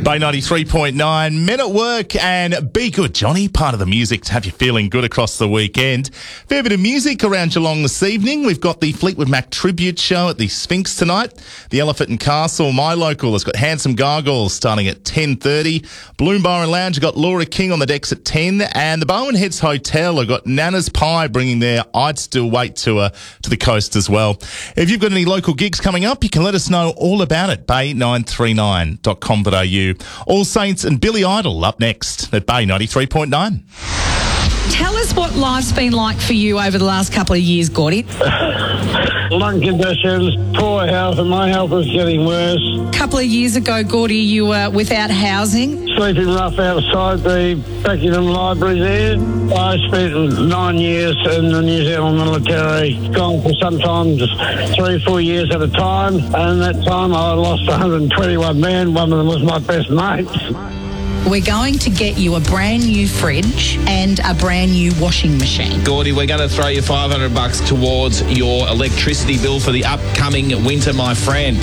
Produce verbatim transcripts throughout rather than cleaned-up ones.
Bay ninety-three point nine, Men at Work and Be Good Johnny, part of the music to have you feeling good across the weekend. Fair bit of music around Geelong this evening. We've got the Fleetwood Mac tribute show at the Sphinx tonight. The Elephant and Castle, my local, has got Handsome Gargoyles starting at ten thirty. Bloom Bar and Lounge have got Laura King on the decks at ten. And the Bowen Heads Hotel have got Nana's Pie bringing their I'd Still Wait tour to the coast as well. If you've got any local gigs coming up, you can let us know all about it. bay nine three nine dot com dot a u. All Saints and Billy Idol up next at Bay ninety-three point nine. Tell us what life's been like for you over the last couple of years, Gordy. Lung conditions, poor health, and my health is getting worse. A couple of years ago, Gordy, you were without housing. Sleeping rough outside the Beckenham Library there. I spent nine years in the New Zealand military, gone for sometimes three, four years at a time. And that time I lost one hundred twenty-one men. One of them was my best mate. We're going to get you a brand new fridge and a brand new washing machine. Gordy, we're going to throw you five hundred bucks towards your electricity bill for the upcoming winter, my friend.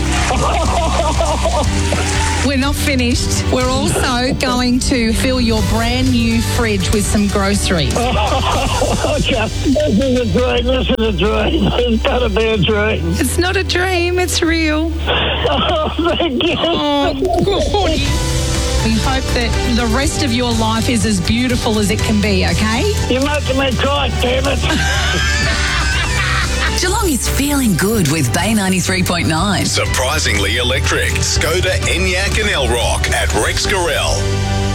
We're not finished. We're also going to fill your brand new fridge with some groceries. Oh, okay. This is a dream. This is a dream. It's got to be a dream. It's not a dream. It's real. Oh, thank you. Oh, Gordy. We hope that the rest of your life is as beautiful as it can be, okay? You're making me cry, damn it. Geelong is feeling good with Bay ninety-three point nine. Surprisingly electric. Skoda, Enyaq and Elrock at Rex Gorell.